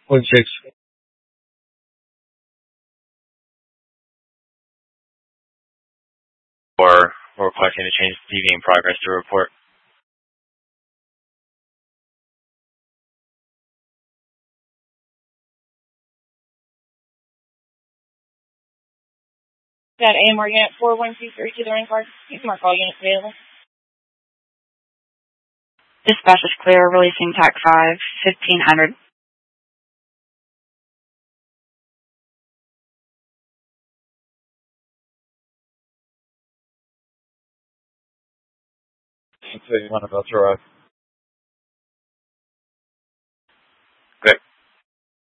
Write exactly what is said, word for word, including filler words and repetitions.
One six. Or we're requesting to change T V in progress to report. That A M R unit four one two three to the ring card. You can mark all units available. Dispatch is clear, releasing TAC five, fifteen hundred. I'll tell you one about to arrive.